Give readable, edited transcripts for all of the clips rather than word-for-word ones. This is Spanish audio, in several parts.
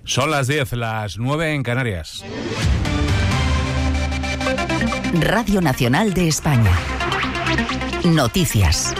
Son las 10, las 9 en Canarias. Radio Nacional de España. Noticias.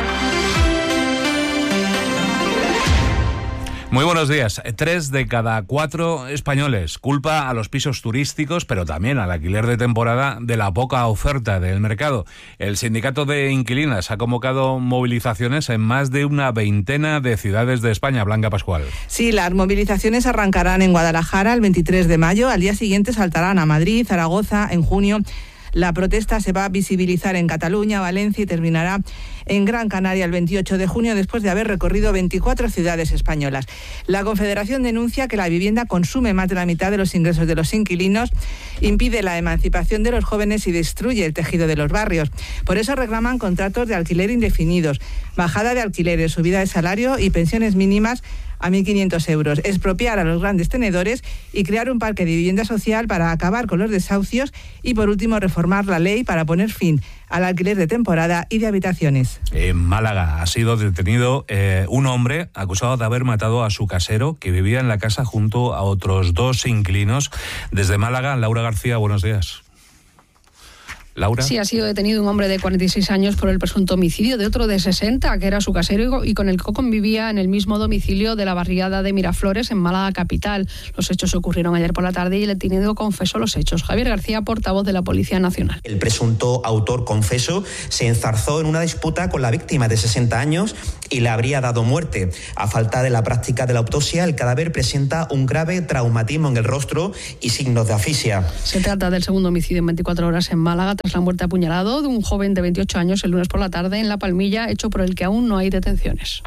Muy buenos días. 3 de cada 4 españoles culpa a los pisos turísticos, pero también al alquiler de temporada, de la poca oferta del mercado. El sindicato de inquilinas ha convocado movilizaciones en más de una veintena de ciudades de España. Blanca Pascual. Sí, las movilizaciones arrancarán en Guadalajara el 23 de mayo. Al día siguiente saltarán a Madrid, Zaragoza, en junio. La protesta se va a visibilizar en Cataluña, Valencia y terminará en Gran Canaria el 28 de junio, después de haber recorrido 24 ciudades españolas. La Confederación denuncia que la vivienda consume más de la mitad de los ingresos de los inquilinos, impide la emancipación de los jóvenes y destruye el tejido de los barrios. Por eso reclaman contratos de alquiler indefinidos, bajada de alquileres, subida de salario y pensiones mínimas a 1.500 euros, expropiar a los grandes tenedores y crear un parque de vivienda social para acabar con los desahucios y, por último, reformar la ley para poner fin al alquiler de temporada y de habitaciones. En Málaga ha sido detenido un hombre acusado de haber matado a su casero, que vivía en la casa junto a otros 2 inquilinos. Desde Málaga, Laura García, buenos días. Laura. Sí, ha sido detenido un hombre de 46 años por el presunto homicidio de otro de 60, que era su casero y con el que convivía en el mismo domicilio de la barriada de Miraflores, en Málaga capital. Los hechos ocurrieron ayer por la tarde y el detenido confesó los hechos. Javier García, portavoz de la Policía Nacional. El presunto autor confeso se enzarzó en una disputa con la víctima de 60 años y le habría dado muerte. A falta de la práctica de la autopsia, el cadáver presenta un grave traumatismo en el rostro y signos de asfixia. Se trata del segundo homicidio en 24 horas en Málaga, tras la muerte apuñalado de un joven de 28 años el lunes por la tarde en La Palmilla, hecho por el que aún no hay detenciones.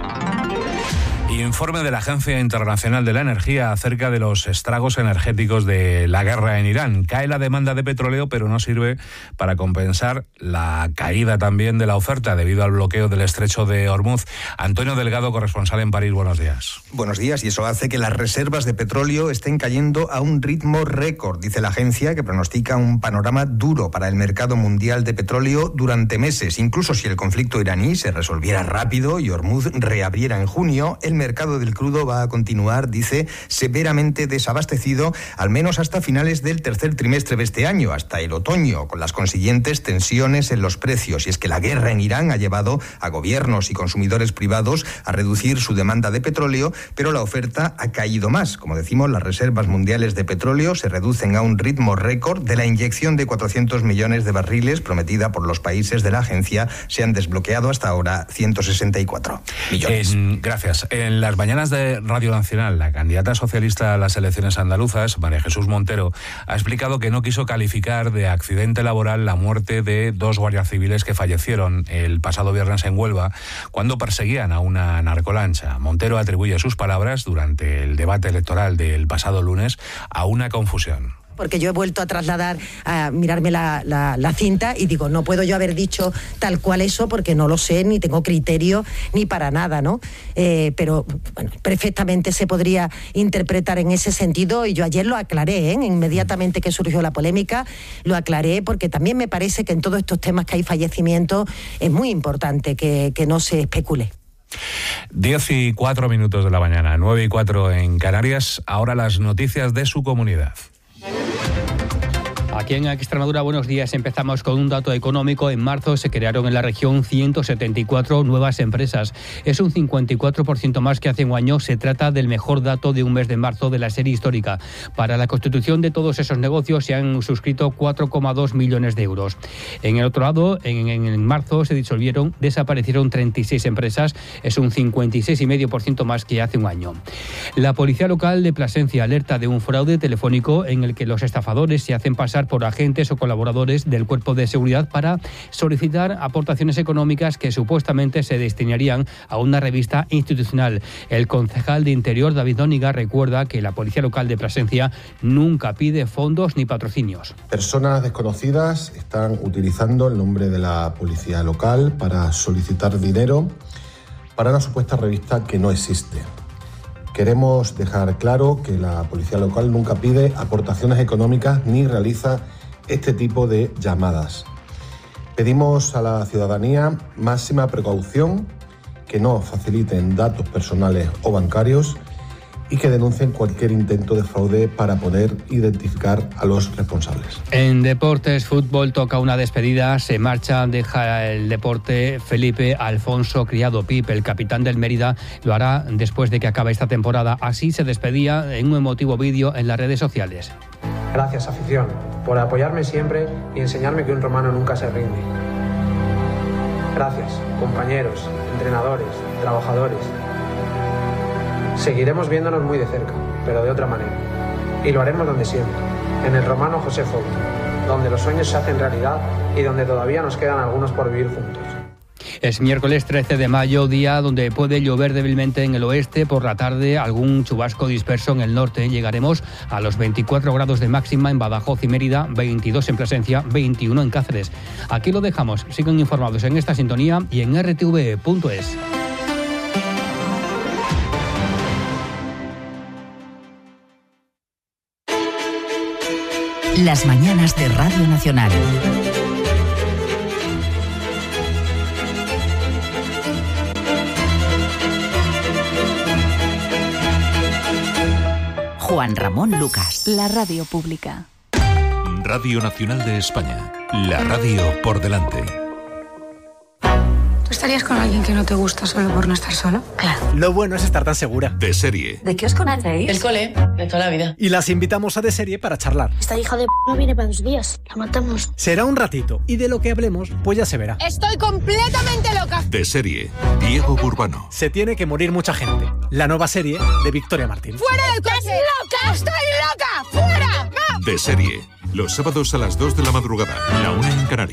Informe de la Agencia Internacional de la Energía acerca de los estragos energéticos de la guerra en Irán. Cae la demanda de petróleo, pero no sirve para compensar la caída también de la oferta debido al bloqueo del estrecho de Hormuz. Antonio Delgado, corresponsal en París, buenos días. Buenos días, y eso hace que las reservas de petróleo estén cayendo a un ritmo récord, dice la agencia, que pronostica un panorama duro para el mercado mundial de petróleo durante meses. Incluso si el conflicto iraní se resolviera rápido y Hormuz reabriera en junio, el mercado del crudo va a continuar, dice, severamente desabastecido, al menos hasta finales del tercer trimestre de este año, hasta el otoño, con las consiguientes tensiones en los precios. Y es que la guerra en Irán ha llevado a gobiernos y consumidores privados a reducir su demanda de petróleo, pero la oferta ha caído más. Como decimos, las reservas mundiales de petróleo se reducen a un ritmo récord. De la inyección de 400 millones de barriles prometida por los países de la agencia, se han desbloqueado hasta ahora 164 millones. Gracias. En las mañanas de Radio Nacional, la candidata socialista a las elecciones andaluzas, María Jesús Montero, ha explicado que no quiso calificar de accidente laboral la muerte de 2 guardias civiles que fallecieron el pasado viernes en Huelva cuando perseguían a una narcolancha. Montero atribuye sus palabras durante el debate electoral del pasado lunes a una confusión. Porque yo he vuelto a trasladar, a mirarme la cinta y digo, no puedo yo haber dicho tal cual eso porque no lo sé, ni tengo criterio, ni para nada, ¿no? Pero bueno, perfectamente se podría interpretar en ese sentido y yo ayer lo aclaré, inmediatamente que surgió la polémica, lo aclaré porque también me parece que en todos estos temas que hay fallecimientos es muy importante que no se especule. 10:04 de la mañana, 9:04 en Canarias, ahora las noticias de su comunidad. Aquí en Extremadura, buenos días. Empezamos con un dato económico. En marzo se crearon en la región 174 nuevas empresas. Es un 54% más que hace un año. Se trata del mejor dato de un mes de marzo de la serie histórica. Para la constitución de todos esos negocios se han suscrito 4,2 millones de euros. En el otro lado, en marzo desaparecieron 36 empresas. Es un 56,5% más que hace un año. La policía local de Plasencia alerta de un fraude telefónico en el que los estafadores se hacen pasar por agentes o colaboradores del cuerpo de seguridad para solicitar aportaciones económicas que supuestamente se destinarían a una revista institucional. El concejal de Interior, David Dóniga, recuerda que la policía local de Plasencia nunca pide fondos ni patrocinios. Personas desconocidas están utilizando el nombre de la policía local para solicitar dinero para una supuesta revista que no existe. Queremos dejar claro que la policía local nunca pide aportaciones económicas ni realiza este tipo de llamadas. Pedimos a la ciudadanía máxima precaución, que no faciliten datos personales o bancarios y que denuncien cualquier intento de fraude para poder identificar a los responsables. En deportes, fútbol, toca una despedida. Se marcha, deja el deporte Felipe Alfonso Criado Pip, el capitán del Mérida. Lo hará después de que acabe esta temporada. Así se despedía en un emotivo vídeo en las redes sociales. Gracias, afición, por apoyarme siempre y enseñarme que un romano nunca se rinde. Gracias, compañeros, entrenadores, trabajadores. Seguiremos viéndonos muy de cerca, pero de otra manera. Y lo haremos donde siempre, en el Romano José Fouto, donde los sueños se hacen realidad y donde todavía nos quedan algunos por vivir juntos. Es miércoles 13 de mayo, día donde puede llover débilmente en el oeste, por la tarde algún chubasco disperso en el norte. Llegaremos a los 24 grados de máxima en Badajoz y Mérida, 22 en Plasencia, 21 en Cáceres. Aquí lo dejamos, sigan informados en esta sintonía y en rtv.es. Las mañanas de Radio Nacional. Juan Ramón Lucas. La radio pública. Radio Nacional de España. La radio por delante. ¿Tú estarías con alguien que no te gusta solo por no estar solo? Claro. Lo bueno es estar tan segura. De serie. ¿De qué os conocéis? Del cole, de toda la vida. Y las invitamos a De Serie para charlar. Esta hija de no viene para 2 días. La matamos. Será un ratito y de lo que hablemos, pues ya se verá. Estoy completamente loca. De serie. Diego Burbano. Se tiene que morir mucha gente. La nueva serie de Victoria Martín. ¡Fuera del coche! ¡Estás loca! ¡Estoy loca! ¡Fuera! ¡No! De serie. Los sábados a las 2 de la madrugada. La 1 en Canarias.